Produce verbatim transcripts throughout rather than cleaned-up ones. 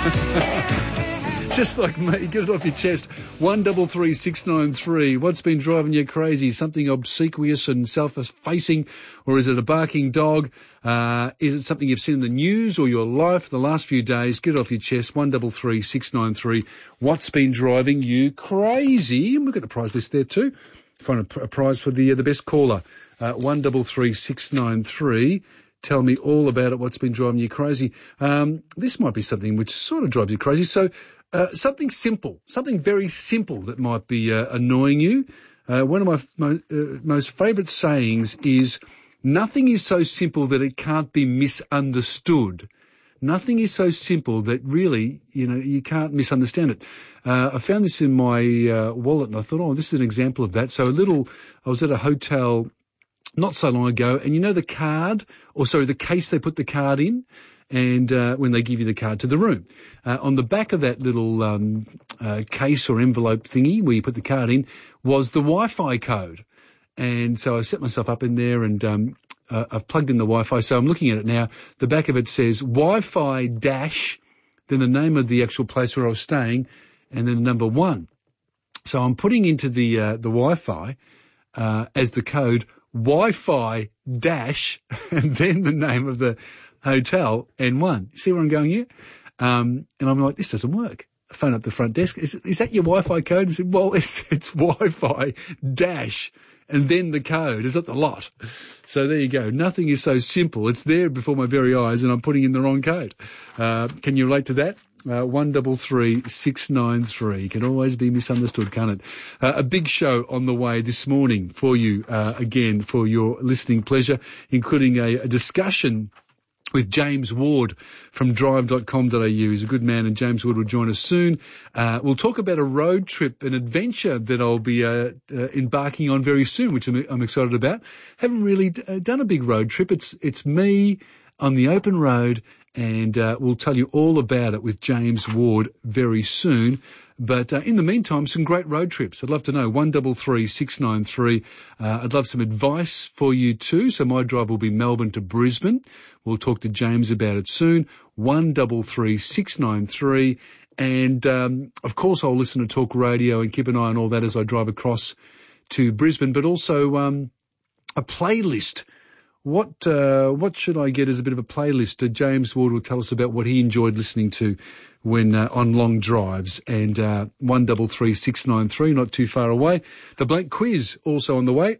Just like me, get it off your chest. One double three six nine three. What's been driving you crazy? Something obsequious and self-effacing, or is it a barking dog? Uh, is it something you've seen in the news or your life the last few days? Get it off your chest. One double three six nine three. What's been driving you crazy? And we've got the prize list there too. Find a, a prize for the uh, the best caller. Uh, one double three six nine three. Tell me all about it, what's been driving you crazy. Um, this might be something which sort of drives you crazy. So uh, something simple, something very simple that might be uh, annoying you. Uh, one of my mo- uh, most favourite sayings is, nothing is so simple that it can't be misunderstood. Nothing is so simple that really, you know, you can't misunderstand it. Uh, I found this in my uh, wallet and I thought, oh, this is an example of that. So a little, I was at a hotel not so long ago, and you know the card, or sorry, the case they put the card in, and uh, when they give you the card to the room. Uh, on the back of that little um, uh, case or envelope thingy where you put the card in was the Wi-Fi code. And so I set myself up in there and um, uh, I've plugged in the Wi-Fi. So I'm looking at it now. The back of it says Wi-Fi dash, then the name of the actual place where I was staying, and then number one. So I'm putting into the uh, the Wi-Fi uh, as the code Wi-Fi dash, and then the name of the hotel and one. You see where I'm going here? Um, and I'm like, this doesn't work. I phone up the front desk. Is, is that your Wi-Fi code? I said, well, it's, it's Wi-Fi dash and then the code. Is that the lot? So there you go. Nothing is so simple. It's there before my very eyes and I'm putting in the wrong code. Uh, can you relate to that? Uh, one double three six nine three can always be misunderstood, can't it? Uh, a big show on the way this morning for you, uh, again, for your listening pleasure, including a, a discussion with James Ward from drive dot com dot a u. He's a good man, and James Ward will join us soon. Uh, we'll talk about a road trip, an adventure that I'll be uh, uh, embarking on very soon, which I'm, I'm excited about. Haven't really d- uh, done a big road trip. It's it's me on the open road, and uh, we'll tell you all about it with James Ward very soon. But uh, in the meantime, some great road trips. I'd love to know. One double three six nine three. Uh, I'd love some advice for you too. So my drive will be Melbourne to Brisbane. We'll talk to James about it soon. One double three six nine three. And um, of course, I'll listen to talk radio and keep an eye on all that as I drive across to Brisbane. But also um, a playlist. What uh, what should I get as a bit of a playlist? Uh, James Ward will tell us about what he enjoyed listening to when uh, on long drives. And uh, one double three six nine three, not too far away. The blank quiz also on the way.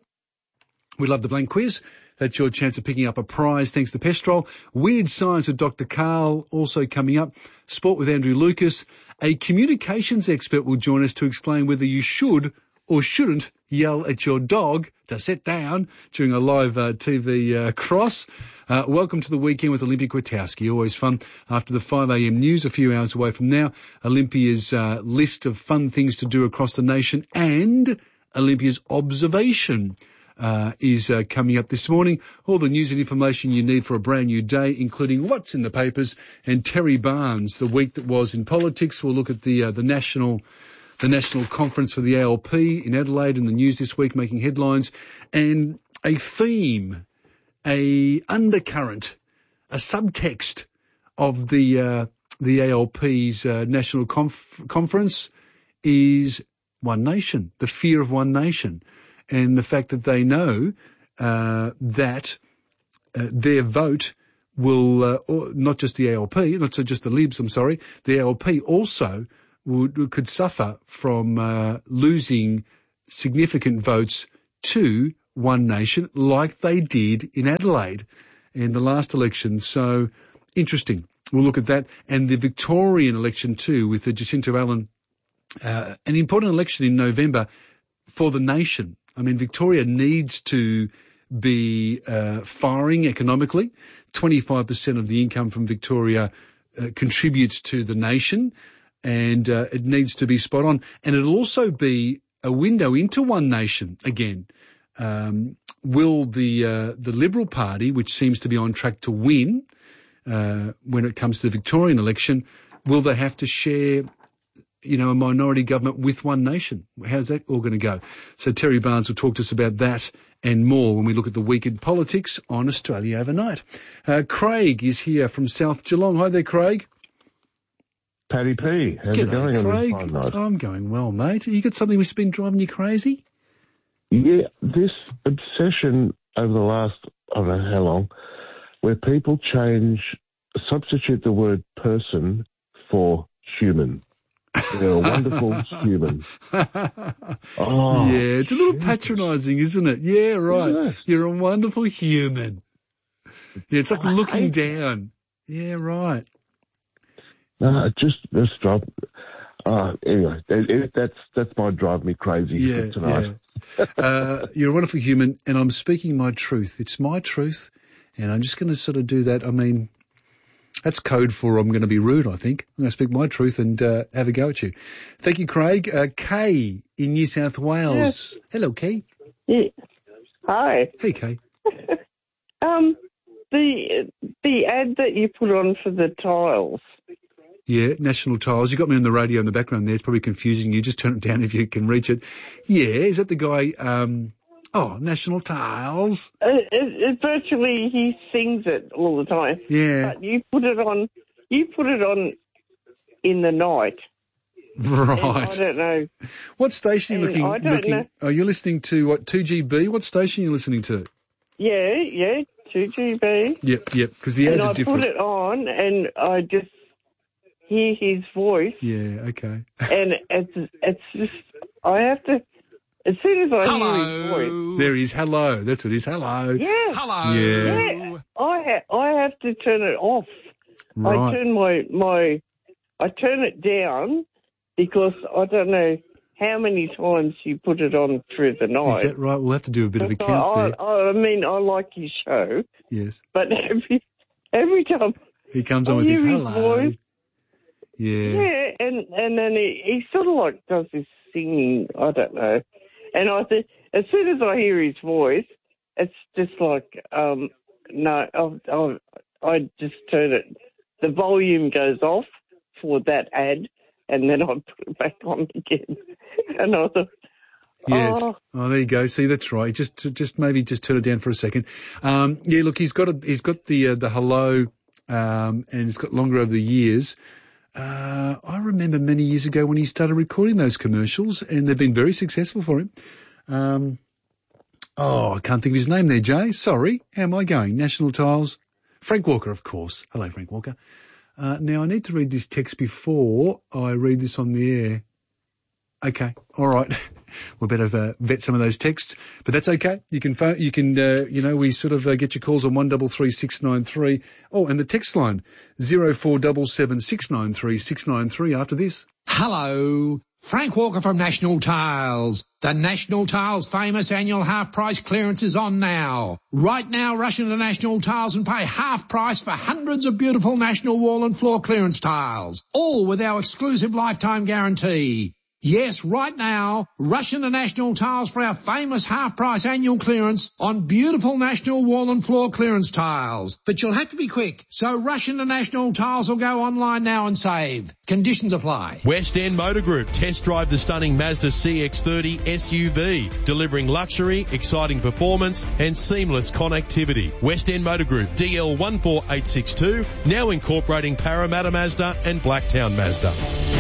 We love the blank quiz. That's your chance of picking up a prize thanks to Pestrol. Weird Science with Doctor Carl also coming up. Sport with Andrew Lucas. A communications expert will join us to explain whether you should or shouldn't yell at your dog to sit down during a live uh, T V uh, cross. Uh, welcome to the weekend with Olympia Kwiatkowski. Always fun. After the five a.m. news, a few hours away from now, Olympia's uh, list of fun things to do across the nation and Olympia's observation uh, is uh, coming up this morning. All the news and information you need for a brand new day, including what's in the papers and Terry Barnes, the week that was in politics. We'll look at the uh, the national the national conference for the A L P in Adelaide in the news this week, making headlines, and a theme, a undercurrent, a subtext of the uh, the A L P's uh, national conf- conference is One Nation, the fear of One Nation, and the fact that they know uh, that uh, their vote will, uh, or not just the A L P, not so just the Libs, I'm sorry, the A L P also would could suffer from uh, losing significant votes to One Nation like they did in Adelaide in the last election. So interesting. We'll look at that. And the Victorian election too with the Jacinta Allen, uh, an important election in November for the nation. I mean, Victoria needs to be uh, firing economically. twenty-five percent of the income from Victoria uh, contributes to the nation. And uh, it needs to be spot on. And it'll also be a window into One Nation again. Um, will the uh, the Liberal Party, which seems to be on track to win uh, when it comes to the Victorian election, will they have to share, you know, a minority government with One Nation? How's that all going to go? So Terry Barnes will talk to us about that and more when we look at the week in politics on Australia Overnight. Uh, Craig is here from South Geelong. Hi there, Craig. Paddy P. How's it going on this fine night? I'm going well, mate. You got something that's been driving you crazy? Yeah, this obsession over the last, I don't know how long, where people change, substitute the word person for human. They're a wonderful human. Oh, yeah, it's a little patronising, isn't it? Yeah, right. Yeah. You're a wonderful human. Yeah, it's like I looking down. Yeah, right. No, it just, just drive. Uh, anyway, it, it, that's that's my drive me crazy yeah, for tonight. Yeah. uh, you're a wonderful human, and I'm speaking my truth. It's my truth, and I'm just going to sort of do that. I mean, that's code for I'm going to be rude, I think. I'm going to speak my truth and uh, have a go at you. Thank you, Craig. Uh, Kay in New South Wales. Yes. Hello, Kay. Yeah. Hi. Hey, Kay. um, the the ad that you put on for the tiles. Yeah, National Tiles. You got me on the radio in the background there. It's probably confusing you. Just turn it down if you can reach it. Yeah, is that the guy? Um, oh, National Tiles. It, it, it virtually, he sings it all the time. Yeah. But you put it on, you put it on in the night. Right. I don't know. What station are you looking? I don't looking, know. Oh, you're listening to what, two G B? What station are you listening to? Yeah, yeah, two G B. Yep, yep, because the ads and are I different. I put it on and I just hear his voice. Yeah, okay. And it's it's just, I have to, as soon as I hello. hear his voice. There he is, hello. That's what it is, hello. Yeah. Hello. Yeah. yeah. I, ha- I have to turn it off. Right. I turn my, my, I turn it down because I don't know how many times you put it on through the night. Is that right? We'll have to do a bit of a count I, there. I, I mean, I like his show. Yes. But every, every time he comes on I with his hear hello. Voice, yeah. Yeah, and, and then he, he sort of like does this singing, I don't know. And I think as soon as I hear his voice, it's just like, um, no, I, I, I just turn it, the volume goes off for that ad, and then I put it back on again. And I thought, yes. Oh. oh, there you go. See, that's right. Just, just maybe just turn it down for a second. Um, yeah, look, he's got a, he's got the, uh, the hello, um, and it's got longer over the years. Uh, I remember many years ago when he started recording those commercials, and they've been very successful for him. Um, oh, I can't think of his name there, Jay. Sorry. How am I going? National Tiles. Frank Walker, of course. Hello, Frank Walker. Uh, now I need to read this text before I read this on the air. Okay. All right. We better uh, vet some of those texts, but that's okay. You can phone, you can, uh, you know, we sort of uh, get your calls on one double three six nine three. Oh, and the text line zero four double seven six nine three six nine three. After this. Hello, Frank Walker from National Tiles. The National Tiles famous annual half price clearance is on now. Right now, rush into National Tiles and pay half price for hundreds of beautiful National wall and floor clearance tiles, all with our exclusive lifetime guarantee. Yes, right now, rush into National Tiles for our famous half-price annual clearance on beautiful National wall and floor clearance tiles. But you'll have to be quick, so rush into National Tiles or go online now and save. Conditions apply. West End Motor Group. Test drive the stunning Mazda C X thirty S U V, delivering luxury, exciting performance and seamless connectivity. West End Motor Group, D L one four eight six two, now incorporating Parramatta Mazda and Blacktown Mazda.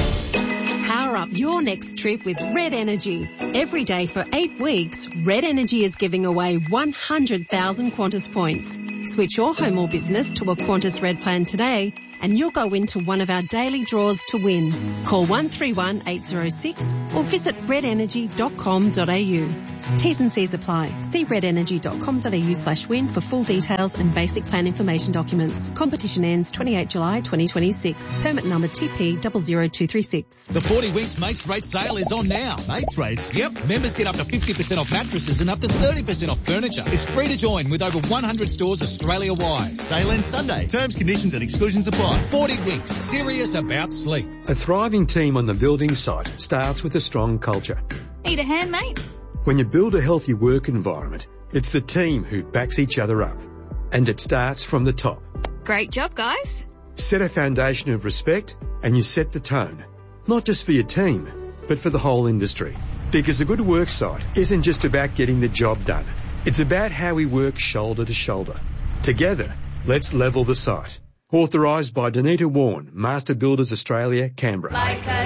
Power up your next trip with Red Energy. Every day for eight weeks, Red Energy is giving away one hundred thousand Qantas points. Switch your home or business to a Qantas Red plan today and you'll go into one of our daily draws to win. Call one three one eight zero six or visit red energy dot com dot a u. T's and C's apply. See red energy dot com dot a u slash win for full details and basic plan information documents. Competition ends twenty-eighth of July twenty twenty-six. Permit number T P zero zero two three six. The forty Winks Mates Rate sale is on now. Mates Rates? Yep. Members get up to fifty percent off mattresses and up to thirty percent off furniture. It's free to join with over one hundred stores Australia-wide. Sale ends Sunday. Terms, conditions and exclusions apply. forty Winks. Serious about sleep. A thriving team on the building site starts with a strong culture. Need a hand, mate? When you build a healthy work environment, it's the team who backs each other up. And it starts from the top. Great job, guys. Set a foundation of respect and you set the tone. Not just for your team, but for the whole industry. Because a good work site isn't just about getting the job done. It's about how we work shoulder to shoulder. Together, let's level the site. Authorised by Danita Warren, Master Builders Australia, Canberra. Like a